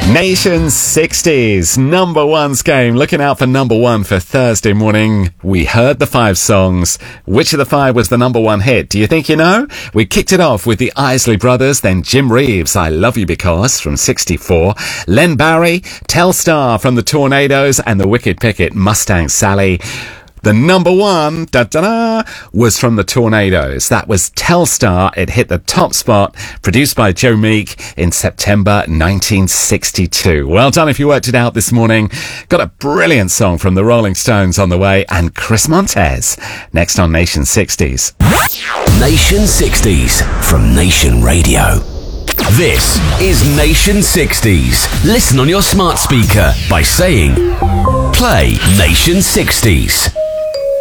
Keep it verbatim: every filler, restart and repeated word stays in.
Nation sixties, number one's game. Looking out for number one for Thursday morning. We heard the five songs. Which of the five was the number one hit? Do you think you know? We kicked it off with the Isley Brothers, then Jim Reeves, I Love You Because, from sixty-four. Len Barry, Telstar from the Tornadoes, and the Wicked Picket, Mustang Sally. The number one, da-da-da, was from the Tornadoes. That was Telstar. It hit the top spot, produced by Joe Meek in September nineteen sixty-two. Well done if you worked it out this morning. Got a brilliant song from the Rolling Stones on the way, and Chris Montez next on Nation sixties. Nation sixties from Nation Radio. This is Nation sixties. Listen on your smart speaker by saying, play Nation sixties.